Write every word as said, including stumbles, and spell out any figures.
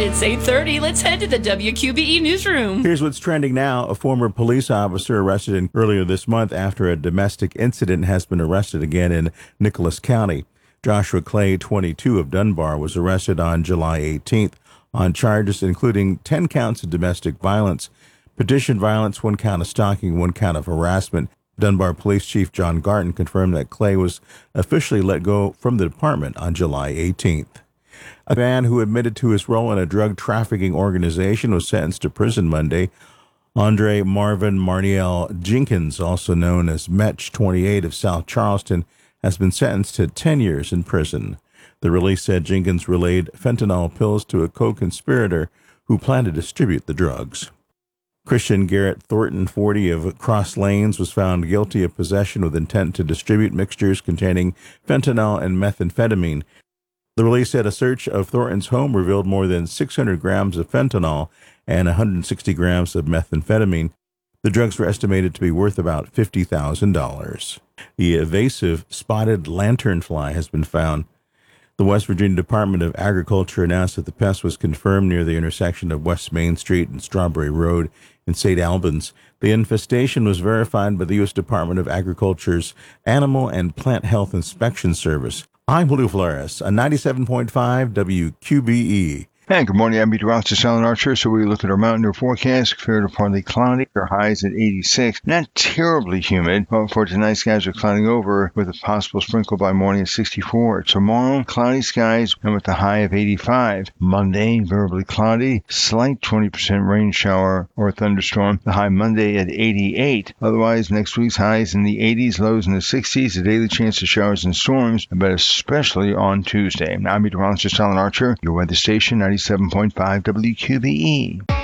It's eight thirty. Let's head to the W Q B E newsroom. Here's what's trending now. A former police officer arrested in earlier this month after a domestic incident has been arrested again in Nicholas County. Joshua Clay, twenty-two, of Dunbar, was arrested on July eighteenth on charges including ten counts of domestic violence, petition violence, one count of stalking, one count of harassment. Dunbar Police Chief John Garton confirmed that Clay was officially let go from the department on July eighteenth. A man who admitted to his role in a drug trafficking organization was sentenced to prison Monday. Andre Marvin Marniel Jenkins, also known as Metch, twenty-eight, of South Charleston, has been sentenced to ten years in prison. The release said Jenkins relayed fentanyl pills to a co-conspirator who planned to distribute the drugs. Christian Garrett Thornton, forty, of Cross Lanes, was found guilty of possession with intent to distribute mixtures containing fentanyl and methamphetamine. The release said a search of Thornton's home revealed more than six hundred grams of fentanyl and one hundred sixty grams of methamphetamine. The drugs were estimated to be worth about fifty thousand dollars. The evasive spotted lanternfly has been found. The West Virginia Department of Agriculture announced that the pest was confirmed near the intersection of West Main Street and Strawberry Road in Saint Albans. The infestation was verified by the U S Department of Agriculture's Animal and Plant Health Inspection Service. I'm Lou Flores on ninety-seven point five W Q B E. And good morning, I'm meteorologist Alan Archer. So we look at our mountain air forecast. Fair to partly cloudy. Our highs at eighty-six. Not terribly humid. But for tonight, skies are clouding over with a possible sprinkle by morning at sixty-four. Tomorrow, cloudy skies and with a high of eighty-five. Monday, variably cloudy. Slight twenty percent rain shower or thunderstorm. The high Monday at eighty-eight. Otherwise, next week's highs in the eighties, lows in the sixties. A daily chance of showers and storms, but especially on Tuesday. I'm meteorologist Alan Archer. Your weather station, ninety-seven point five W Q B E.